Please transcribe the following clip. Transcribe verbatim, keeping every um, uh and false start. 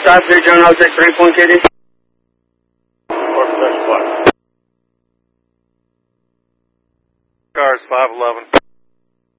five three John six three point K D. Four six one. Cars five eleven.